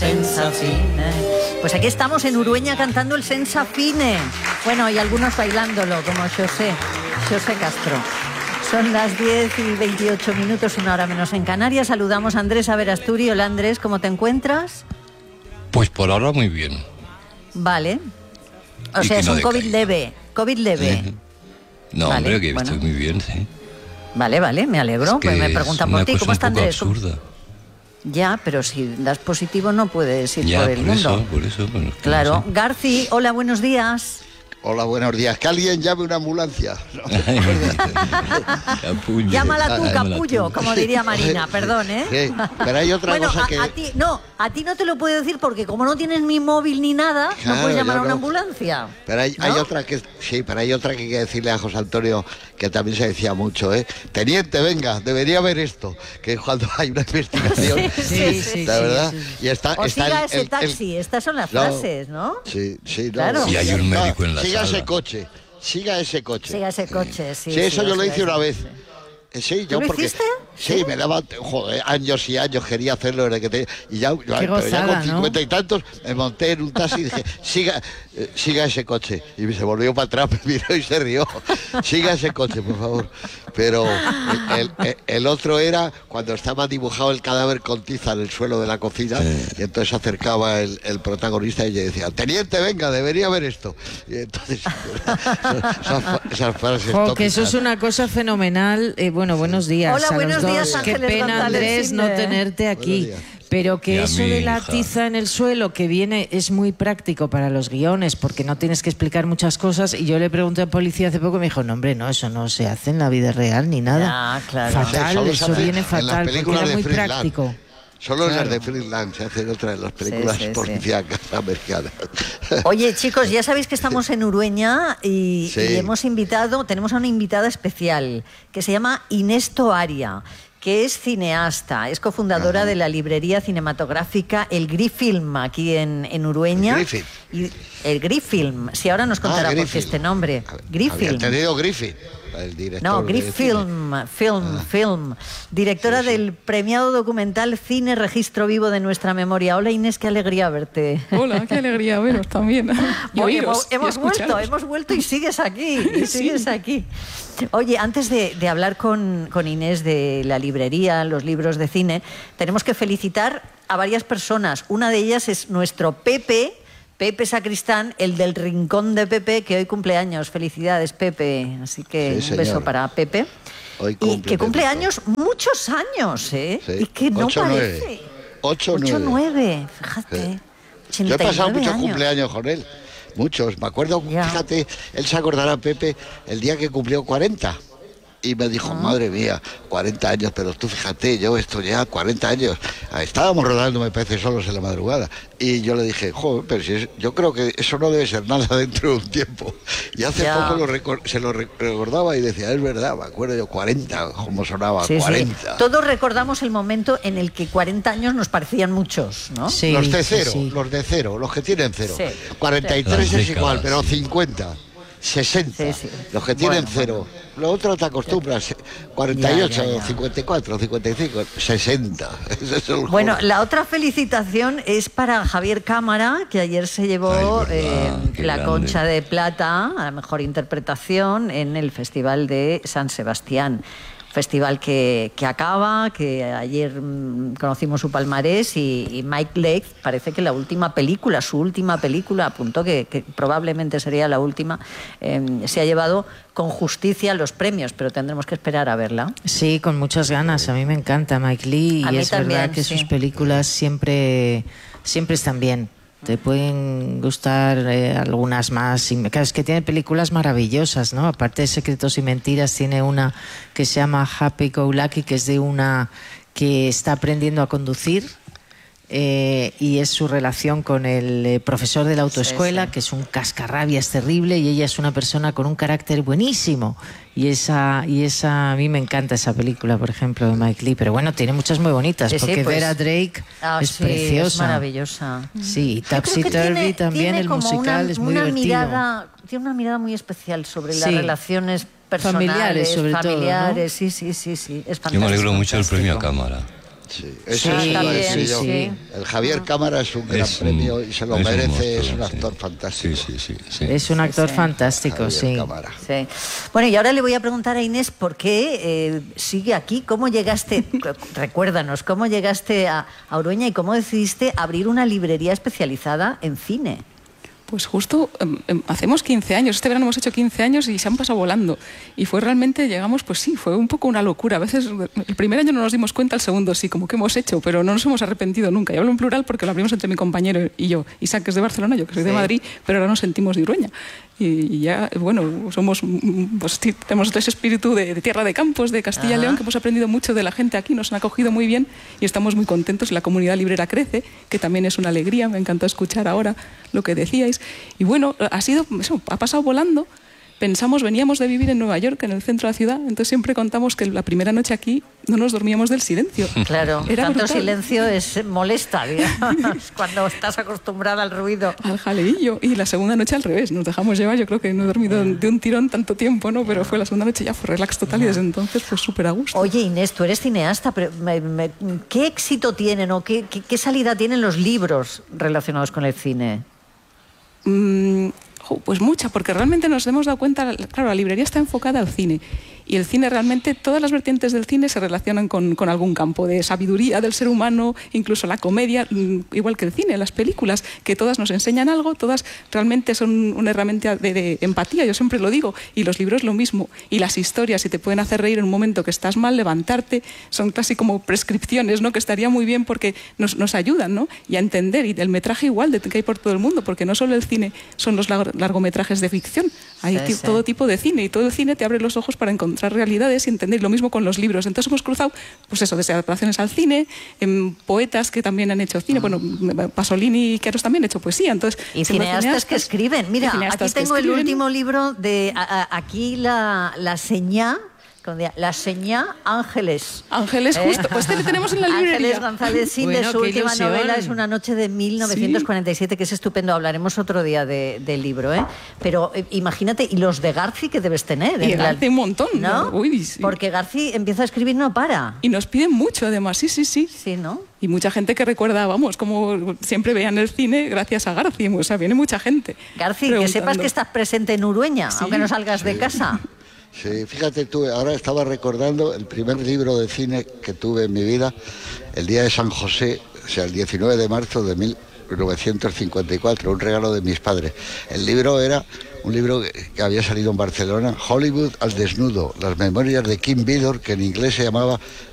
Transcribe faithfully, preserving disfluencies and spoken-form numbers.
senza fine. Pues aquí estamos en Urueña cantando el senza fine. Bueno, y algunos bailándolo, como José, José Castro. Son las diez y veintiocho minutos, una hora menos en Canarias. Saludamos a Andrés Averasturi. Hola Andrés, ¿cómo te encuentras? Pues por ahora muy bien. Vale. O Y sea, que es no un decaiga. COVID leve. COVID leve. Eh, No, Vale, hombre, que bueno. estoy muy bien, sí. Vale, vale, me alegro. Es que Pues me preguntan es por una ti. cosa ¿Cómo está un poco Andrés? absurda. Ya, pero si das positivo no puedes ir Ya, por el por mundo. eso, por eso. Bueno, es que Claro. no sé. Garci, hola, buenos días. Hola, buenos días. Que alguien llame una ambulancia. No. Capullo. Llámala tú, Llámala capullo, tú. como diría Marina, perdón, ¿eh? Sí, pero hay otra bueno, cosa a, que... a ti, no, a ti no te lo puedo decir porque como no tienes ni móvil ni nada, no Claro, puedes llamar yo a una no. ambulancia. Pero hay, ¿no? hay otra que... Sí, pero hay otra que hay que decirle a José Antonio, que también se decía mucho, ¿eh? Teniente, venga, debería ver esto. Que cuando hay una investigación... Sí, sí, sí, la sí, verdad. sí, sí. Y está, O está siga el- ese el- el- taxi, estas son las No. frases, ¿no? Sí, sí, no. Claro. Y hay un No, médico en la siga sala. ese coche, siga ese coche. Siga ese coche, sí. Sí, eso sí, yo o lo sea, hice una sí, vez. sí. Eh, Sí, yo lo porque... hiciste? Sí, ¿Sí? me daba, joder, años y años quería hacerlo desde que te... Y ya, ya- pero ya gozada, con ¿no? cincuenta y tantos me monté en un taxi y dije, siga, eh, siga ese coche. Y se volvió para atrás, me miró y se rió. Siga ese coche, por favor. Pero el, el- el otro era cuando estaba dibujado el cadáver con tiza en el suelo de la cocina, y entonces se acercaba el, el protagonista y le decía, teniente, venga, debería ver esto. Y entonces, esas, esas frases Jo, que eso tópicas. es una cosa fenomenal. Eh, bueno, buenos días Hola, a buenos los días, dos. Qué Ángeles pena, González Andrés, no Cinde. tenerte aquí. Buenos días. Pero que Y a eso mí, de la hija. tiza en el suelo que viene es muy práctico para los guiones porque no tienes que explicar muchas cosas. Y yo le pregunté a policía hace poco y me dijo, no, hombre, no, eso no se hace en la vida real ni nada. Ya, claro. Fatal, Solo se eso hace viene en las fatal porque películas era de muy Friedland. práctico. Solo en Claro. las de Friedland se hacen otras de las películas sí, sí. policíacas americanas. Oye, chicos, ya sabéis que estamos en Urueña y, Sí. y hemos invitado, tenemos a una invitada especial que se llama Inés Toaria, que es cineasta, es cofundadora Ajá. de la librería cinematográfica El Grifilm aquí en, en Urueña. El Griffith. Y el Grifilm, si ahora nos contará por qué Griffith. este nombre. Había Grifilm. entendido Griffith, el director. No, de Grifilm, film, film. Directora Sí, sí. del premiado documental Cine Registro Vivo de Nuestra Memoria. Hola Inés, qué alegría verte. Hola, qué alegría veros también. Y Oye, oíros hemos, y hemos vuelto, escucharos. hemos vuelto y sigues aquí, y Sí. sigues aquí. Oye, antes de, de hablar con, con Inés de la librería, los libros de cine, tenemos que felicitar a varias personas. Una de ellas es nuestro Pepe, Pepe Sacristán, el del Rincón de Pepe, que hoy cumple años. Felicidades, Pepe. Así que Sí, un beso señor. para Pepe. Hoy Y cumple que cumple Pepe. años, muchos años, ¿eh? Sí. Y que no Ocho, parece. nueve. Ocho, Ocho, nueve. nueve, fíjate. Sí. Yo he pasado ochenta y nueve muchos años. cumpleaños con él. Muchos. Me acuerdo, Ya. fíjate, él se acordará, Pepe, el día que cumplió cuarenta. Y me dijo, madre mía, cuarenta años, pero tú fíjate, yo esto ya, cuarenta años. Ah, Estábamos rodando, me parece, solos en la madrugada. Y yo le dije, joder, pero si es- yo creo que eso no debe ser nada dentro de un tiempo. Y hace Ya. poco lo recor- se lo re- recordaba y decía, es verdad, me acuerdo yo, cuarenta, como sonaba, Sí, sí. cuarenta. Todos recordamos el momento en el que cuarenta años nos parecían muchos, ¿no? Sí, Los de sí, cero, sí. los de cero, los que tienen cero. Sí. cuarenta y tres Las es igual, décadas. pero cincuenta, sesenta. Sí, sí. Los que tienen Bueno, cero. Lo otro te acostumbras. cuarenta y ocho, Ya, ya, ya. cincuenta y cuatro, cincuenta y cinco, sesenta. Ese es el Bueno, juego. la otra felicitación es para Javier Cámara, que ayer se llevó Ay, verdad, eh, qué la grande. Concha de Plata a la mejor interpretación en el Festival de San Sebastián. Festival que, que acaba, que ayer mm, conocimos su palmarés y, y Mike Leigh, parece que la última película, su última película, apuntó que, que probablemente sería la última, eh, se ha llevado con justicia los premios, pero tendremos que esperar a verla. Sí, con muchas ganas. A mí me encanta Mike Lee A y mí es también, verdad que sí. sus películas siempre, siempre están bien. Te pueden gustar eh, algunas más. Y, claro, es que tiene películas maravillosas, ¿no? Aparte de Secretos y Mentiras, tiene una que se llama Happy Go Lucky, que es de una que está aprendiendo a conducir. Eh, y es su relación con el eh, profesor de la autoescuela, Sí, sí. que es un cascarrabias terrible, y ella es una persona con un carácter buenísimo. Y esa, y esa a mí me encanta esa película, por ejemplo, de Mike Lee. Pero bueno, tiene muchas muy bonitas, Sí, sí, porque pues- Vera Drake Ah, es sí, preciosa. es maravillosa. Sí, Yo creo Topsy que Turvy tiene- también, tiene el como musical una, es muy una divertido. mirada, tiene una mirada muy especial sobre las Sí. relaciones personales, Familiares, sobre todo, ¿no? familiares, sí, sí, sí, sí, es fantástico. Yo me alegro mucho del premio a fantástico. Cámara. Sí, eso Sí, sí, lo también, decía yo. sí. El Javier Cámara es un gran Es un- premio y se lo es un merece, monstruo, es un sí. actor fantástico. Sí, sí, sí. sí. Es un actor sí. fantástico, Javier sí. Cámara. Sí. Bueno, y ahora le voy a preguntar a Inés por qué eh, sigue aquí. ¿Cómo llegaste, recuérdanos, cómo llegaste a, a Urueña y cómo decidiste abrir una librería especializada en cine? Pues justo em, em, hacemos quince años, este verano hemos hecho quince años y se han pasado volando. Y fue realmente, llegamos, pues sí, fue un poco una locura. A veces el primer año no nos dimos cuenta, el segundo sí, como que hemos hecho, pero no nos hemos arrepentido nunca. Y hablo en plural porque lo abrimos entre mi compañero y yo. Isaac, que es de Barcelona, yo que soy de Sí. Madrid, pero ahora nos sentimos de Urueña. Y, y ya, bueno, somos, mm, pues sí, tenemos ese espíritu de, de tierra de campos, de Castilla y Ajá. León, que hemos aprendido mucho de la gente aquí, nos han acogido muy bien y estamos muy contentos. La comunidad librera crece, que también es una alegría, me encantó escuchar ahora lo que decíais. Y bueno, ha sido, eso, ha pasado volando. Pensamos, veníamos de vivir en Nueva York, en el centro de la ciudad, entonces siempre contamos que la primera noche aquí no nos dormíamos del silencio. Claro, Era tanto brutal. silencio es molesta, digamos, cuando estás acostumbrada al ruido. Al jaleillo. Y la segunda noche al revés, nos dejamos llevar. Yo creo que no he dormido de un tirón tanto tiempo, ¿no? Pero fue la segunda noche, ya fue relax total y desde entonces fue súper a gusto. Oye, Inés, tú eres cineasta, pero me- me- ¿qué éxito tienen o qué, qué, qué salida tienen los libros relacionados con el cine? Mm, jo, pues mucha, porque realmente nos hemos dado cuenta, claro, la librería está enfocada al cine. Y el cine realmente, todas las vertientes del cine se relacionan con, con algún campo de sabiduría del ser humano, incluso la comedia, mm, igual que el cine, las películas, que todas nos enseñan algo, todas realmente son una herramienta de, de empatía, yo siempre lo digo, y los libros lo mismo. Y las historias, si te pueden hacer reír en un momento que estás mal, levantarte, son casi como prescripciones, ¿no? Que estaría muy bien porque nos, nos ayudan, ¿no? Y a entender, y el metraje igual de que hay por todo el mundo, porque no solo el cine son los lar- largometrajes de ficción, hay Sí, ti- sí. todo tipo de cine, y todo el cine te abre los ojos para encontrar realidades y entender, lo mismo con los libros. Entonces hemos cruzado, pues eso, desde adaptaciones al cine, en poetas que también han hecho cine, bueno, Pasolini y Queros también han hecho poesía, entonces... Y siempre cineastas que escriben. Mira, y aquí cineastas que tengo el escriben. último libro de a- a- aquí la, la señá, con de- la señá Ángeles. Ángeles, ¿Eh? justo, pues este le tenemos en la librería. Ángeles González Sin, de Bueno, su qué última ilusión. novela es Una noche de mil novecientos cuarenta y siete, que es estupendo. Hablaremos otro día de- del libro, ¿eh? Pero eh, imagínate, y los de Garci que debes tener. Y en la- Garci un montón, ¿no? uy, sí. Porque Garci empieza a escribir y no para. Y nos piden mucho, además, sí, sí, sí. Sí, ¿no? Y mucha gente que recuerda, vamos, como siempre veían el cine gracias a Garci, o sea, viene mucha gente. Garci, que sepas preguntando. que estás presente en Urueña, Sí. aunque no salgas de casa. Sí, fíjate tú, ahora estaba recordando el primer libro de cine que tuve en mi vida, el día de San José, o sea, el diecinueve de marzo de mil novecientos cincuenta y cuatro, un regalo de mis padres. El libro era un libro que, que había salido en Barcelona, Hollywood al desnudo, las memorias de Kim Vidor, que en inglés se llamaba